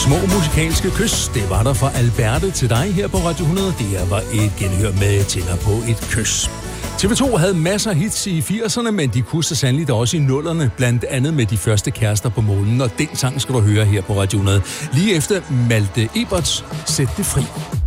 Små musikalske kys, det var der fra Alberte til dig her på Radio 100. Det her var et genhør med Tænder på et kys. TV2 havde masser af hits i 80'erne, men de kunne så sandelig da også i 0'erne, blandt andet med De første kærester på månen, og den sang skal du høre her på Radio 100. Lige efter Malte Eberts Sæt det fri.